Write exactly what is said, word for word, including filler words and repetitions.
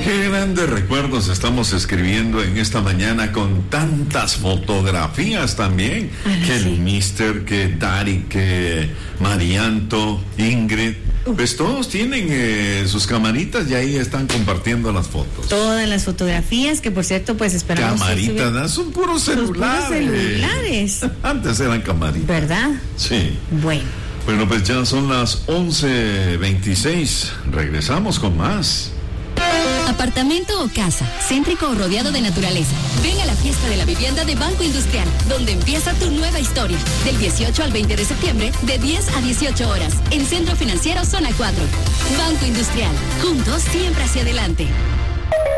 Qué grandes recuerdos estamos escribiendo en esta mañana con tantas fotografías también. Ah, que sí. el Mister, que Dari, que Marianto, Ingrid. Pues todos tienen eh, sus camaritas y ahí están compartiendo las fotos. Todas las fotografías, que por cierto, pues esperamos. Camaritas, ¿no? Son puros celulares. Son puros celulares. Antes eran camaritas. ¿Verdad? Sí. Bueno. Bueno, pues ya son las once veintiséis. Regresamos con más. Apartamento o casa, céntrico o rodeado de naturaleza. Ven a la fiesta de la vivienda de Banco Industrial, donde empieza tu nueva historia. Del dieciocho al veinte de septiembre, de diez a dieciocho horas, en Centro Financiero Zona cuatro. Banco Industrial, juntos siempre hacia adelante.